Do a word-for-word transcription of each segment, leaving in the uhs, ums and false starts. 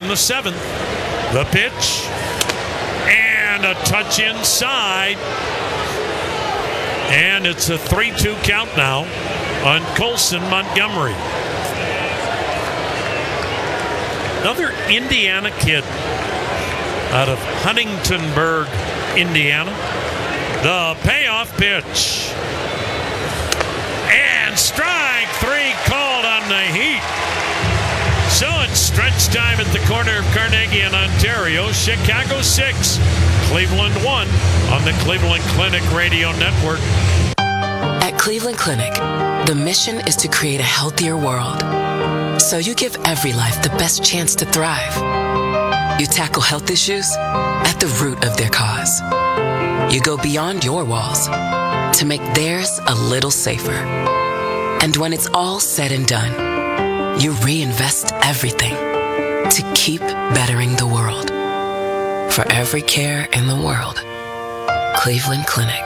the seventh. The pitch. And a touch inside. And it's a three two count now on Colson Montgomery. Another Indiana kid out of Huntingtonburg, Indiana. The payoff pitch. And strike three called on the Heat. So it's stretch time at the corner of Carnegie and Ontario. Chicago six, Cleveland one on the Cleveland Clinic Radio Network. At Cleveland Clinic, the mission is to create a healthier world. So you give every life the best chance to thrive. You tackle health issues at the root of their cause. You go beyond your walls to make theirs a little safer. And when it's all said and done, you reinvest everything to keep bettering the world. For every care in the world, Cleveland Clinic.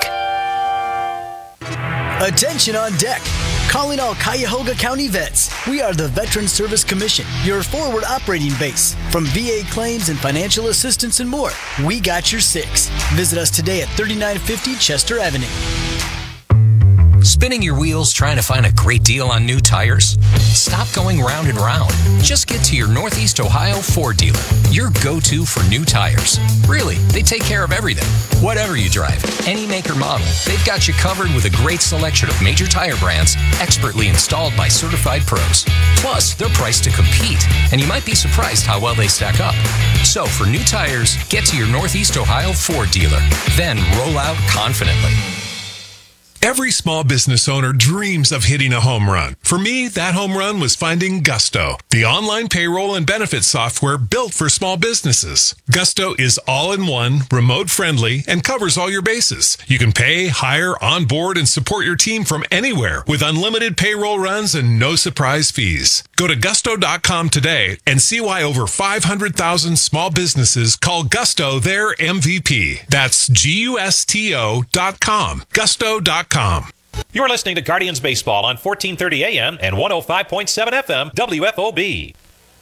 Attention on deck. Calling all Cuyahoga County vets. We are the Veteran Service Commission, your forward operating base. From V A claims and financial assistance and more, we got your six. Visit us today at thirty-nine fifty Chester Avenue. Spinning your wheels trying to find a great deal on new tires? Stop going round and round. Just get to your Northeast Ohio Ford dealer, your go-to for new tires. Really, they take care of everything. Whatever you drive, any make or model, they've got you covered with a great selection of major tire brands expertly installed by certified pros. Plus, they're priced to compete, and you might be surprised how well they stack up. So, for new tires, get to your Northeast Ohio Ford dealer. Then roll out confidently. Every small business owner dreams of hitting a home run. For me, that home run was finding Gusto, the online payroll and benefits software built for small businesses. Gusto is all-in-one, remote-friendly, and covers all your bases. You can pay, hire, onboard, and support your team from anywhere with unlimited payroll runs and no surprise fees. Go to gusto dot com today and see why over five hundred thousand small businesses call Gusto their M V P. That's G U S T O dot com. gusto dot com. You're listening to Guardians Baseball on fourteen thirty A M and one oh five point seven F M W F O B.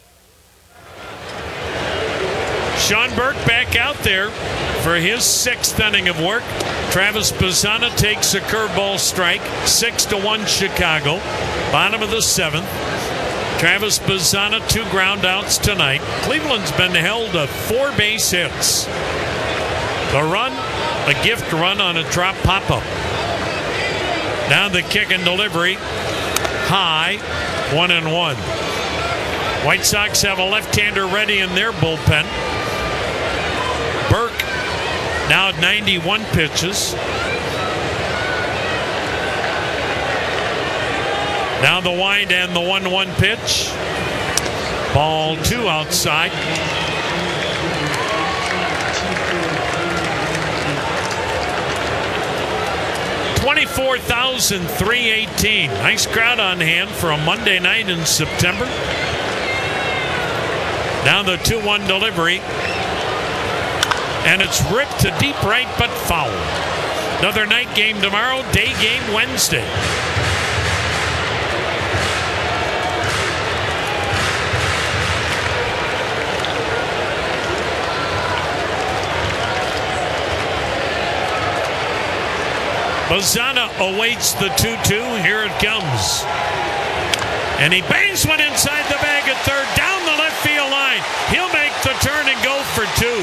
Sean Burke back out there for his sixth inning of work. Travis Bazzana takes a curveball strike. Six to one Chicago. Bottom of the seventh. Travis Bazzana, two ground outs tonight. Cleveland's been held to four base hits. The run, a gift run on a drop pop-up. Now the kick and delivery. High, one and one. White Sox have a left-hander ready in their bullpen. Burke now at ninety-one pitches. Now the wind and the one one pitch. Ball two outside. twenty-four thousand three hundred eighteen. Nice crowd on hand for a Monday night in September. Now the two one delivery. And it's ripped to deep right but foul. Another night game tomorrow, day game Wednesday. Bazzana awaits the two two. Here it comes. And he bangs one inside the bag at third, down the left field line. He'll make the turn and go for two.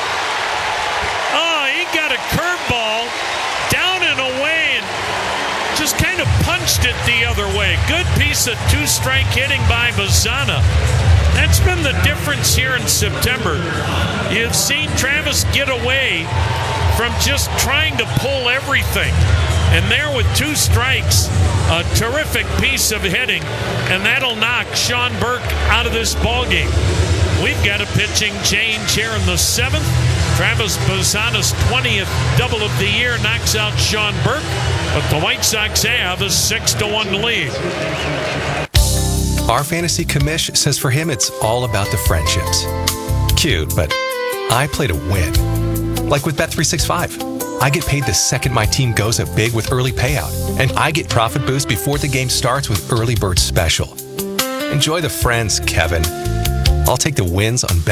Oh, he got a curveball down and away and just kind of punched it the other way. Good piece of two-strike hitting by Bazzana. That's been the difference here in September. You've seen Travis get away from just trying to pull everything. And there with two strikes, a terrific piece of hitting, and that'll knock Sean Burke out of this ballgame. We've got a pitching change here in the seventh. Travis Bazzana's twentieth double of the year knocks out Sean Burke, but the White Sox have a six to one lead. Our fantasy commish says for him it's all about the friendships. Cute, but I play to win. Like with Bet three sixty-five. I get paid the second my team goes up big with early payout, and I get profit boost before the game starts with Early Bird Special. Enjoy the friends, Kevin. I'll take the wins on Bet